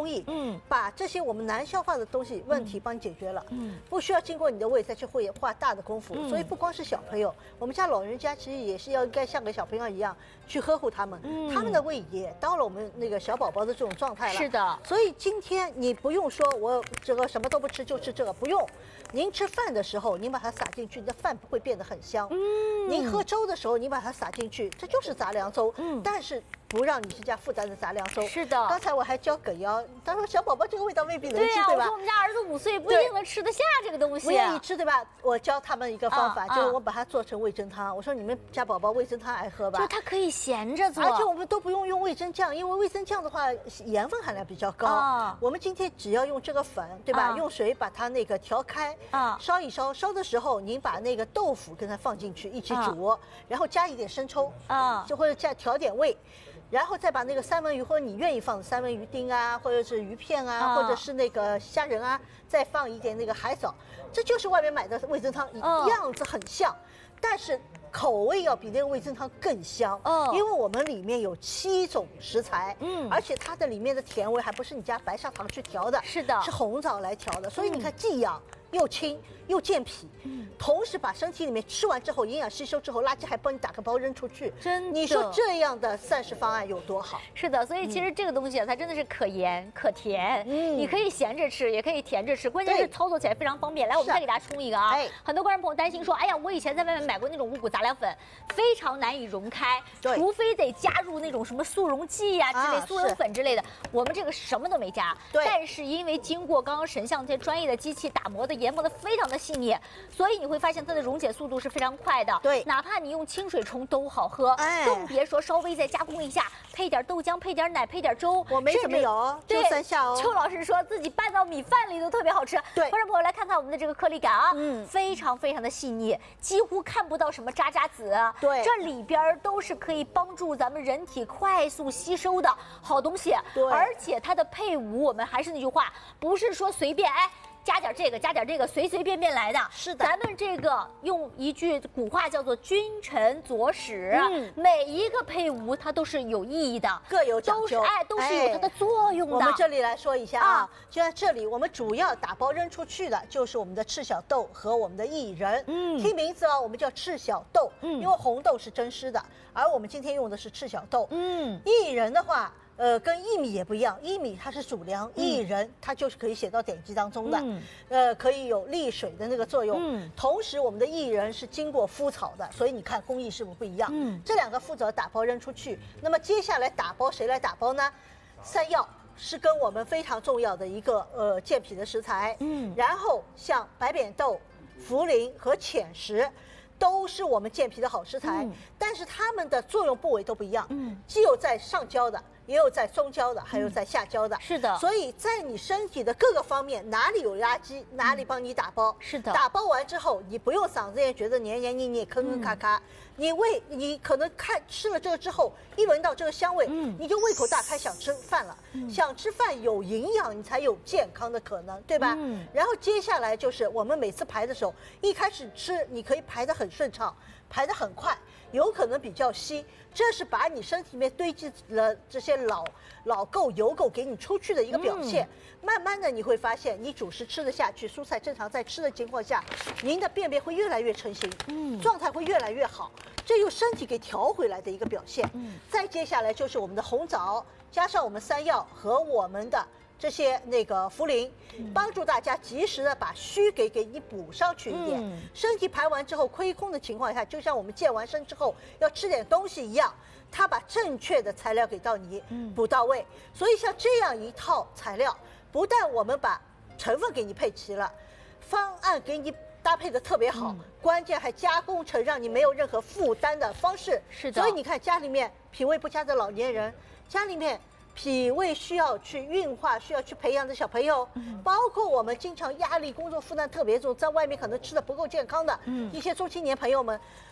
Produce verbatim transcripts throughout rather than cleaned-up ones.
益，嗯，把这些我们难消化的东西问题帮你解决了，嗯，不需要经过你的胃再去会花大的功夫。所以不光是小朋友，我们家老人家其实也是要应该像个小朋友一样去呵护他们，他们的胃也到了我们那个小宝宝的这种状态了。 是的， 所以今天你不用说我这个什么都不吃就吃这个，不用。您吃饭的时候，您把它撒进去，你的饭会变得很香。嗯，您喝粥的时候，你把它撒进去，这就是杂粮粥。嗯，但是不让你是加负担的杂粮粥。 是的。 刚才我还教葛瑶，他说小宝宝这个味道未必能吃， 对呀、 对吧？ 我说我们家儿子五岁，不一定能吃得下这个东西。 不愿意吃，对吧？我教他们一个方法， 啊就是我把它做成味噌汤。我说你们家宝宝味噌汤爱喝吧？ 就它可以咸着做， 而且我们都不用用味噌酱，因为味噌酱的话盐分含量比较高。啊、我们今天只要用这个粉，对吧？啊、用水把它那个调开，啊，烧一烧，烧的时候您把那个豆腐跟它放进去一起煮，啊、然后加一点生抽，啊，就或者加调点味。然后再把那个三文鱼，或者你愿意放的三文鱼丁啊，或者是鱼片啊，啊或者是那个虾仁啊，再放一点那个海藻，这就是外面买的味噌汤，哦、样子很像，但是口味要比那个味噌汤更香。哦，因为我们里面有七种食材，嗯，而且它的里面的甜味还不是你加白砂糖去调的， 是的， 是红枣来调的，所以你看既养又轻又健脾，嗯，同时把身体里面吃完之后营养吸收之后，垃圾还帮你打个包扔出去， 真的， 你说这样的膳食方案有多好？ 是的，所以其实这个东西啊，它真的是可盐可甜，嗯，你可以咸着吃，也可以甜着吃，关键是操作起来非常方便。来，我们再给大家冲一个啊！哎，很多观众朋友担心说，哎呀，我以前在外面买过那种五谷杂粮粉，非常难以溶开，除非得加入那种什么速溶剂呀、啊、之类、速溶粉之类的。我们这个什么都没加，对，但是因为经过刚刚神像这些专业的机器打磨的。研磨的非常的细腻，所以你会发现它的溶解速度是非常快的。对，哪怕你用清水冲都好喝，哎，更别说稍微再加工一下，配点豆浆，配点奶，配点粥。 我没怎么有，就三下哦。 邱老师说自己拌到米饭里都特别好吃。对，观众朋友来看看我们的这个颗粒感啊，嗯，非常非常的细腻，几乎看不到什么渣渣子。对，这里边都是可以帮助咱们人体快速吸收的好东西。对，而且它的配伍，我们还是那句话，不是说随便哎。加点这个，加点这个，随随便便来的。是的，咱们这个用一句古话叫做“君臣佐使”，嗯，每一个配伍它都是有意义的， 各有讲究， 都是哎，都是有它的作用的。 我们这里来说一下啊，就在这里，我们主要打包扔出去的就是我们的赤小豆和我们的薏仁。嗯，听名字啊，我们叫赤小豆，嗯，因为红豆是蒸湿的，而我们今天用的是赤小豆。嗯，薏仁的话。呃，跟薏米也不一样，薏米它是主粮，薏仁它就是可以写到典籍当中的，嗯、呃，可以有利水的那个作用。嗯，同时我们的薏仁是经过麸炒的，所以你看工艺是不是不一样？嗯，这两个负责打包扔出去。那么接下来打包谁来打包呢？山药是跟我们非常重要的一个呃健脾的食材。嗯，然后像白扁豆、茯苓和浅食。都是我们健脾的好食材，嗯、但是它们的作用部位都不一样，嗯，既有在上焦的，也有在中焦的，还有在下焦的，嗯、是的。所以在你身体的各个方面，哪里有垃圾，哪里帮你打包，是的。打包完之后，你不用嗓子眼觉得黏黏腻腻、坑坑咔咔，嗯、你胃你可能看吃了这个之后，一闻到这个香味，嗯，你就胃口大开，想吃饭了，嗯、想吃饭有营养，你才有健康的可能，对吧？嗯。然后接下来就是我们每次排的时候，一开始吃你可以排得很顺畅，排得很快，有可能比较稀，这是把你身体里面堆积了这些老老垢、油垢给你出去的一个表现。嗯、慢慢的你会发现，你主食吃得下去，蔬菜正常在吃的情况下，您的便便会越来越成型，嗯，状态会越来越好，这由身体给调回来的一个表现。嗯，再接下来就是我们的红枣，加上我们山药和我们的。这些那个茯苓，帮助大家及时的把虚给给你补上去一点。嗯、身体排完之后亏空的情况下，就像我们健完身之后要吃点东西一样，它把正确的材料给到你，补到位。嗯、所以像这样一套材料，不但我们把成分给你配齐了，方案给你搭配的特别好，嗯、关键还加工成让你没有任何负担的方式。是的。所以你看，家里面脾胃不佳的老年人，家里面。脾胃需要去运化、需要去培养的小朋友，嗯、包括我们经常压力、工作负担特别重，在外面可能吃的不够健康的，嗯、一些中青年朋友们，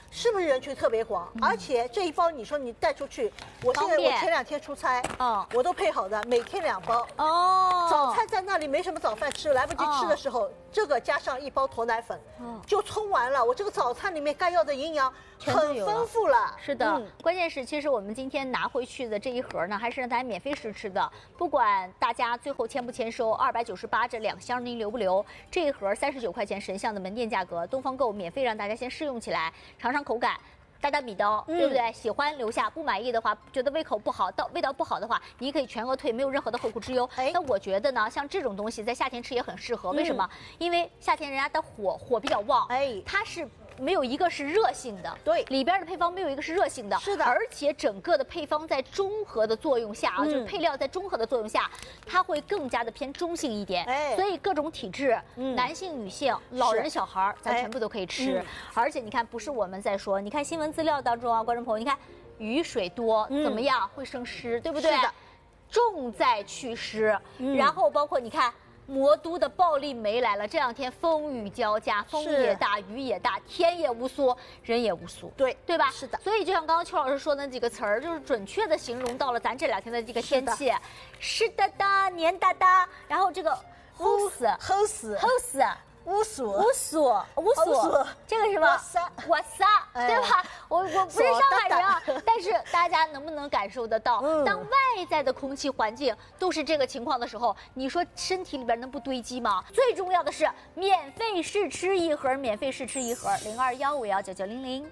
是不是人群特别广？嗯、而且这一包你说你带出去，我现在我前两天出差，哦，我都配好的，每天两包。哦，早餐在那里没什么早饭吃，来不及吃的时候，哦、这个加上一包驼奶粉，哦、就冲完了。我这个早餐里面该要的营养很丰富了。 是的，嗯、关键是其实我们今天拿回去的这一盒呢，还是让大家免费试吃的。不管大家最后签不签收，二百九十八这两箱您留不留？这一盒三十九块钱神象的门店价格，东方购免费让大家先试用起来，尝尝口感。大大米刀，对不对？嗯、喜欢留下，不满意的话，觉得胃口不好，到味道不好的话，你可以全额退，没有任何的后顾之忧。哎，那我觉得呢，像这种东西在夏天吃也很适合，为什么？嗯、因为夏天人家的火火比较旺，哎，它是。没有一个是热性的， 对， 里边的配方没有一个是热性的， 是的， 而且整个的配方在中和的作用下啊，嗯、就是配料在中和的作用下，它会更加的偏中性一点，哎，所以各种体质，嗯、男性、女性、老人、小孩，咱全部都可以吃。哎嗯、而且你看，不是我们在说，你看新闻资料当中啊，观众朋友，你看雨水多、嗯、怎么样会生湿，对不对？ 是的， 重在祛湿，嗯、然后包括你看。魔都的暴力梅来了，这两天风雨交加，风也大，雨也大，天也无缩，人也无缩， 对对吧？ 是的。 所以就像刚刚邱老师说的那几个词儿，就是准确的形容到了咱这两天的这个天气，湿哒哒、黏哒哒，然后这个齁死、 齁死、 齁死。 乌索乌索乌索，这个是什么？ 哇塞， 哇塞，对吧？我我不是上海人啊，但是大家能不能感受得到？当外在的空气环境都是这个情况的时候，你说身体里边能不堆积吗？最重要的是免费试吃一盒，免费试吃一盒，零二幺五幺九九零零。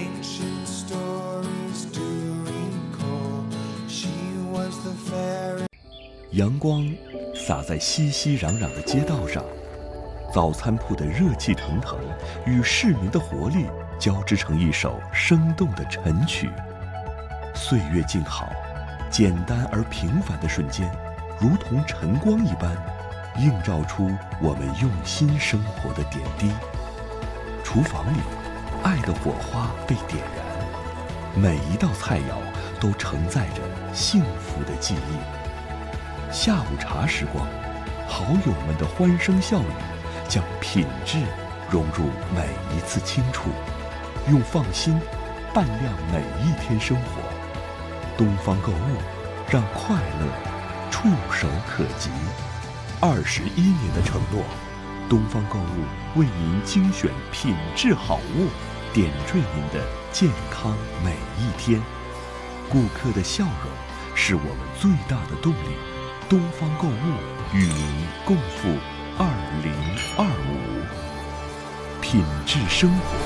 阳光洒在熙熙攘攘的街道上。早餐铺的热气腾腾与市民的活力交织成一首生动的晨曲。岁月静好，简单而平凡的瞬间，如同晨光一般，映照出我们用心生活的点滴。厨房里，爱的火花被点燃，每一道菜肴都承载着幸福的记忆。下午茶时光，好友们的欢声笑语将品质融入每一次清楚，用放心伴亮每一天生活。东方购物，让快乐触手可及。二十一年的承诺，东方购物为您精选品质好物，点缀您的健康每一天。顾客的笑容是我们最大的动力。东方购物与您共赴二零二五，品质生活，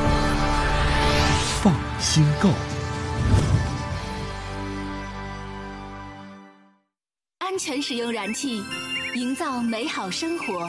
放心购。 安全使用燃气，营造美好生活。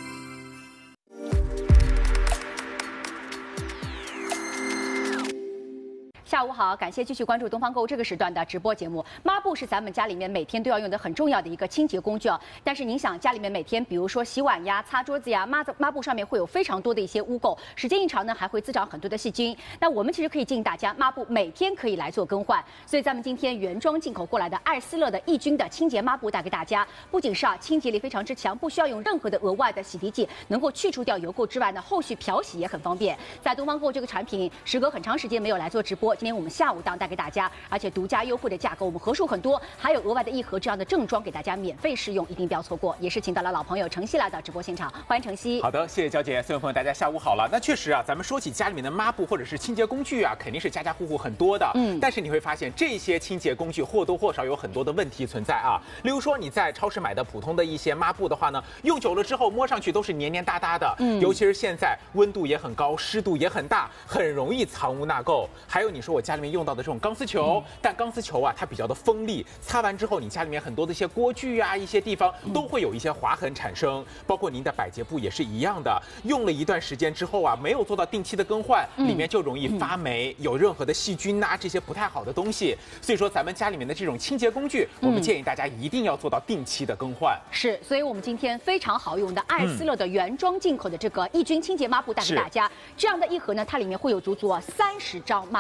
下午好，感谢继续关注东方购物这个时段的直播节目。抹布是咱们家里面每天都要用的很重要的一个清洁工具啊。但是您想，家里面每天比如说洗碗呀、擦桌子呀，抹抹布上面会有非常多的一些污垢，时间一长呢，还会滋长很多的细菌。那我们其实可以建议大家，抹布每天可以来做更换。所以咱们今天原装进口过来的艾斯乐的抑菌的清洁抹布带给大家，不仅是啊清洁力非常之强，不需要用任何的额外的洗涤剂，能够去除掉油垢之外呢，后续漂洗也很方便。在东方购物这个产品，时隔很长时间没有来做直播，今天我们下午档带给大家，而且独家优惠的价格，我们盒数很多，还有额外的一盒这样的正装给大家免费试用，一定不要错过。也是请到了老朋友程曦来到直播现场，欢迎程曦。 好的，谢谢娇姐，所有朋友大家下午好了。那确实啊，咱们说起家里面的抹布或者是清洁工具啊，肯定是家家户户很多的，嗯，但是你会发现这些清洁工具或多或少有很多的问题存在啊。例如说你在超市买的普通的一些抹布的话呢，用久了之后摸上去都是黏黏哒哒的，嗯，尤其是现在温度也很高，湿度也很大，很容易藏污纳垢。还有你说我家里面用到的这种钢丝球，嗯、但钢丝球啊，它比较的锋利，擦完之后，你家里面很多的一些锅具啊，一些地方都会有一些划痕产生，包括您的百洁布也是一样的。用了一段时间之后啊，没有做到定期的更换，嗯、里面就容易发霉，有任何的细菌呐、啊，这些不太好的东西。所以说，咱们家里面的这种清洁工具，我们建议大家一定要做到定期的更换。 是，所以我们今天非常好用的艾斯乐的原装进口的这个抑菌清洁抹布带给大家。这样的一盒呢，它里面会有足足啊三十张抹布，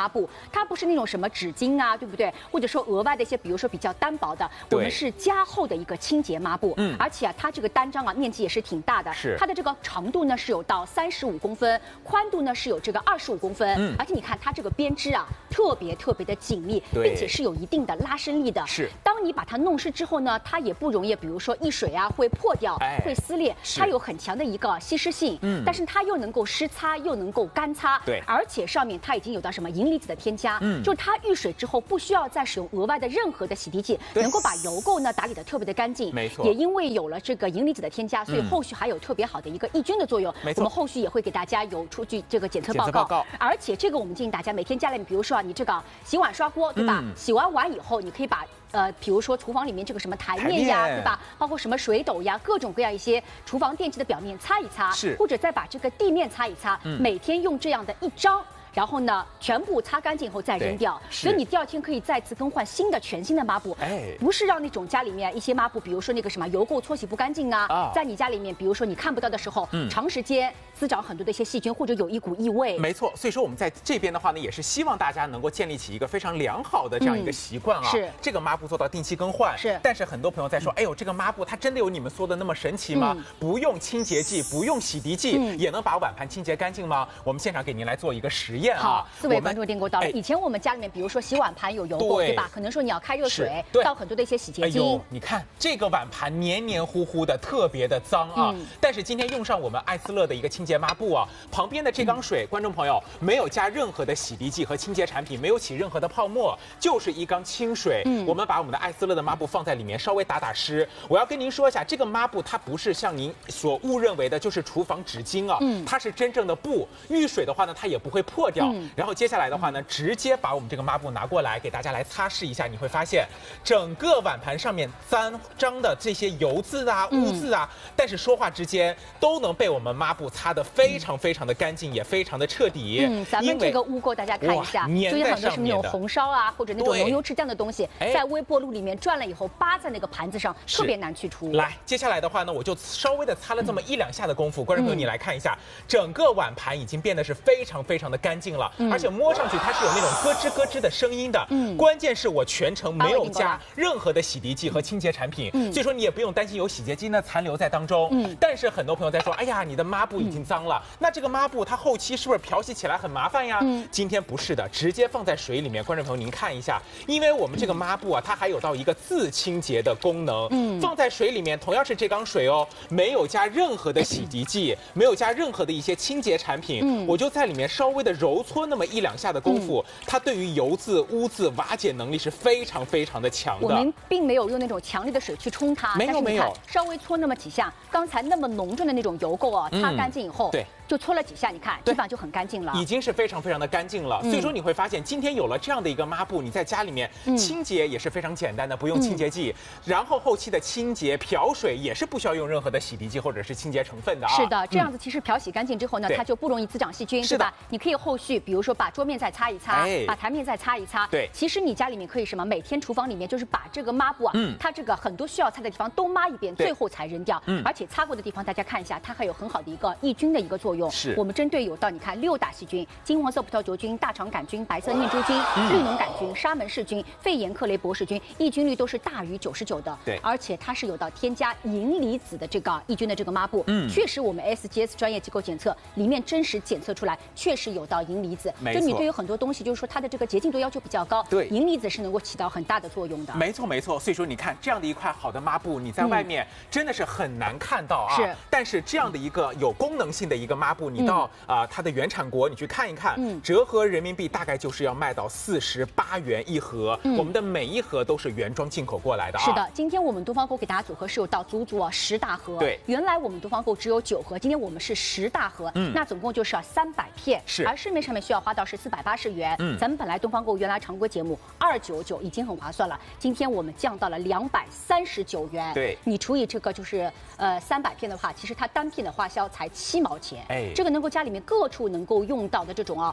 它不是那种什么纸巾啊，对不对？或者说额外的一些，比如说比较单薄的，我们是加厚的一个清洁抹布。嗯，而且啊，它这个单张啊面积也是挺大的， 是它的这个长度呢是有到三十五公分，宽度呢是有这个二十五公分。嗯，而且你看它这个编织啊特别特别的紧密，并且是有一定的拉伸力的。 是， 当你把它弄湿之后呢，它也不容易，比如说易水啊会破掉，哎、会撕裂，它有很强的一个吸湿性。嗯，但是它又能够湿擦，又能够干擦。 对， 而且上面它已经有到什么银离子的添加，嗯，就是它遇水之后不需要再使用额外的任何的洗涤剂，能够把油垢呢打理的特别的干净。 没错， 也因为有了这个银离子的添加，所以后续还有特别好的一个抑菌的作用。没错，我们后续也会给大家有出具这个检测报告。报告，而且这个我们建议大家每天家里面，比如说啊，你这个洗碗刷锅，对吧？嗯、洗完碗以后，你可以把。呃，比如说厨房里面这个什么台面呀，对吧？包括什么水斗呀，各种各样一些厨房电器的表面擦一擦，是，或者再把这个地面擦一擦，嗯、每天用这样的一张。然后呢，全部擦干净以后再扔掉，所以你第二天可以再次更换新的全新的抹布，哎，不是让那种家里面一些抹布，比如说那个什么油垢搓洗不干净啊，啊在你家里面，比如说你看不到的时候，嗯，长时间滋长很多的一些细菌，或者有一股异味。 没错，所以说我们在这边的话呢，也是希望大家能够建立起一个非常良好的这样一个习惯啊，嗯、是这个抹布做到定期更换。是，但是很多朋友在说，哎呦，这个抹布它真的有你们说的那么神奇吗？嗯、不用清洁剂，不用洗涤剂，嗯、也能把碗盘清洁干净吗？我们现场给您来做一个实验啊。 好，四位观众订购到了。以前我们家里面，比如说洗碗盘有油垢，对吧？可能说你要开热水，倒很多的一些洗洁精。哎呦， 你看这个碗盘黏黏糊糊的，特别的脏啊。嗯、但是今天用上我们艾斯乐的一个清洁抹布啊，旁边的这缸水，嗯、观众朋友没有加任何的洗涤剂和清洁产品，没有起任何的泡沫，就是一缸清水。嗯、我们把我们的艾斯乐的抹布放在里面，稍微打打湿。我要跟您说一下，这个抹布它不是像您所误认为的，就是厨房纸巾啊，嗯、它是真正的布，遇水的话呢，它也不会破掉。嗯、然后接下来的话呢，直接把我们这个抹布拿过来，给大家来擦拭一下，你会发现整个碗盘上面脏脏的这些油渍啊、污渍啊，嗯、但是说话之间都能被我们抹布擦得非常非常的干净，也非常的彻底。 嗯，咱们这个污垢大家看一下，就有很多什么那种红烧啊，或者那种浓油赤酱的东西，在微波炉里面转了以后，扒在那个盘子上，特别难去除。 来，接下来的话呢，我就稍微的擦了这么一两下的功夫，观众朋友你来看一下，整个碗盘已经变得是非常非常的干净了，嗯、而且摸上去它是有那种咯吱咯吱的声音的。嗯，关键是我全程没有加任何的洗涤剂和清洁产品，嗯、所以说你也不用担心有洗洁精的残留在当中。嗯，但是很多朋友在说，哎呀，你的抹布已经脏了，嗯、那这个抹布它后期是不是漂洗起来很麻烦呀？嗯，今天不是的，直接放在水里面，观众朋友您看一下，因为我们这个抹布啊，它还有到一个自清洁的功能。嗯，放在水里面，同样是这缸水哦，没有加任何的洗涤剂，没有加任何的一些清洁产品，嗯，我就在里面稍微的揉搓那么一两下的功夫，嗯、它对于油渍、污渍瓦解能力是非常非常的强的。 我们并没有用那种强力的水去冲它， 没有没有， 稍微搓那么几下，刚才那么浓重的那种油垢啊，擦干净以后，嗯、对。就搓了几下，你看地方就很干净了， 已经是非常非常的干净了。嗯、所以说你会发现，今天有了这样的一个抹布，你在家里面清洁也是非常简单的，不用清洁剂。嗯、然后后期的清洁漂水也是不需要用任何的洗涤剂或者是清洁成分的啊。 是的，这样子其实漂洗干净之后呢，嗯、它就不容易滋长细菌，对吧？你可以后续比如说把桌面再擦一擦，哎、把台面再擦一擦。对，其实你家里面可以什么，每天厨房里面就是把这个抹布啊，嗯、它这个很多需要擦的地方都抹一遍，最后才扔掉。嗯、而且擦过的地方大家看一下，它还有很好的一个抑菌的一个作用。是，我们针对有到你看六大细菌：金黄色葡萄球菌、大肠杆菌、白色念珠菌、绿脓杆菌、沙门氏菌、肺炎克雷伯氏菌，抑菌率都是大于九十九的。对，而且它是有到添加银离子的这个抑菌的这个抹布。嗯，确实我们 S G S 专业机构检测里面真实检测出来，确实有到银离子。没错，就你对于很多东西，就是说它的这个洁净度要求比较高。对，银离子是能够起到很大的作用的。 没错没错，所以说你看这样的一块好的抹布，你在外面真的是很难看到啊。是，但是这样的一个有功能性的一个抹布，你到啊、呃、它的原产国你去看一看，嗯、折合人民币大概就是要卖到四十八元一盒。嗯、我们的每一盒都是原装进口过来的啊。 是的，今天我们东方购给大家组合是有到足足啊十大盒。对，原来我们东方购只有九盒，今天我们是十大盒，嗯、那总共就是要三百片。是，而市面上面需要花到是四百八十元。嗯，咱们本来东方购原来常规节目二九九已经很划算了，今天我们降到了两百三十九元。对，你除以这个就是呃三百片的话，其实它单片的花销才七毛钱。哎，这个能够家里面各处能够用到的这种啊。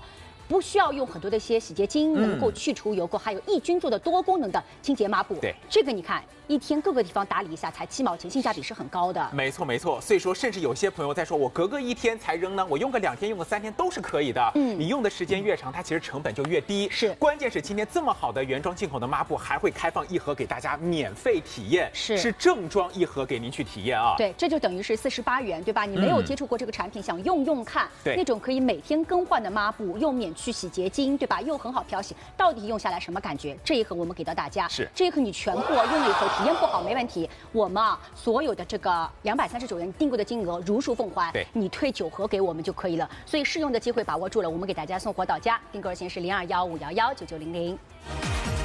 不需要用很多的一些洗洁精，能够去除油垢，还有抑菌做的多功能的清洁抹布。 对， 这个你看一天各个地方打理一下才七毛钱，性价比是很高的。 没错没错，所以说甚至有些朋友在说，我隔个一天才扔呢，我用个两天，用个三天都是可以的。嗯，你用的时间越长，它其实成本就越低。 是， 关键是今天这么好的原装进口的抹布，还会开放一盒给大家免费体验， 是是正装一盒给您去体验啊。 对，这就等于是四十八元，对吧？你没有接触过这个产品，嗯、想用用看， 对， 那种可以每天更换的抹布，又免去洗洁精，对吧？又很好漂洗，到底用下来什么感觉？这一盒我们给到大家， 是这一盒你全货用了以后体验不好没问题，我们啊所有的这个两百三十九元订购的金额如数奉还， 对， 你退九盒给我们就可以了。所以试用的机会把握住了，我们给大家送货到家，订购热线是零二幺五幺幺九九零零。